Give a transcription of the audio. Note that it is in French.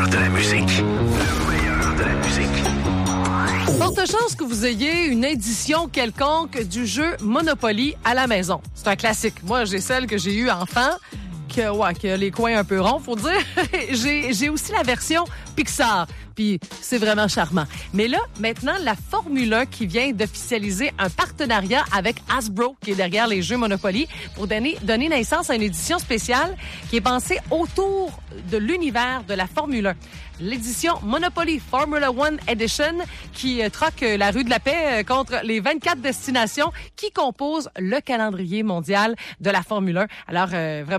de la musique. Le meilleur de la musique. Forte chance que vous ayez une édition quelconque du jeu Monopoly à la maison. C'est un classique. Moi, j'ai celle que j'ai eue enfant, qui a les coins un peu ronds, faut dire. J'ai aussi la version Pixar. Puis c'est vraiment charmant. Mais là, maintenant, la Formule 1 qui vient d'officialiser un partenariat avec Hasbro, qui est derrière les jeux Monopoly, pour donner naissance à une édition spéciale qui est pensée autour de l'univers de la Formule 1. L'édition Monopoly Formula One Edition qui troque la rue de la Paix contre les 24 destinations qui composent le calendrier mondial de la Formule 1. Alors, vraiment,